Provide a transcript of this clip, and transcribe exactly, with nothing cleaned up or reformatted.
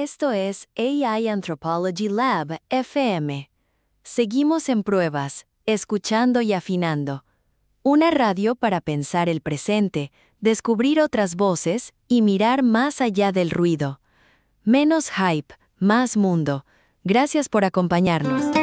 Esto es A I Anthropology Lab F M. Seguimos en pruebas, escuchando y afinando. Una radio para pensar el presente, descubrir otras voces y mirar más allá del ruido. Menos hype, más mundo. Gracias por acompañarnos.